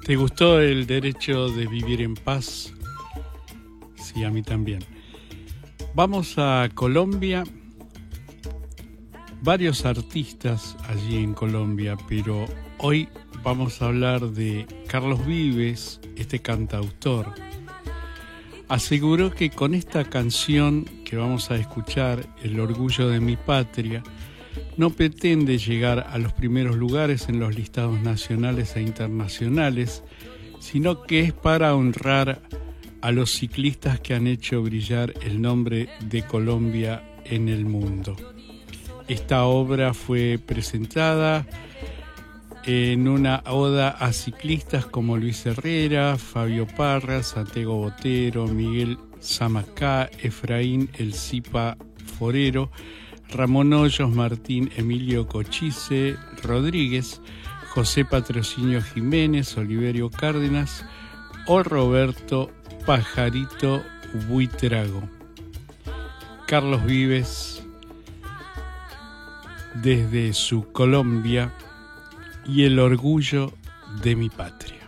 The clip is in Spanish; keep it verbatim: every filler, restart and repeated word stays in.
¿Te gustó el derecho de vivir en paz? Sí, a mí también. Vamos a Colombia. Varios artistas allí en Colombia, pero hoy vamos a hablar de Carlos Vives, este cantautor. Aseguró que con esta canción que vamos a escuchar, El orgullo de mi patria, no pretende llegar a los primeros lugares en los listados nacionales e internacionales, sino que es para honrar a los ciclistas que han hecho brillar el nombre de Colombia en el mundo. Esta obra fue presentada en una oda a ciclistas como Luis Herrera, Fabio Parra, Santiago Botero, Miguel Zamacá, Efraín El Zipa Forero, Ramón Hoyos, Martín Emilio Cochise Rodríguez, José Patrocinio Jiménez, Oliverio Cárdenas o Roberto Pajarito Buitrago. Carlos Vives, desde su Colombia, y el orgullo de mi patria.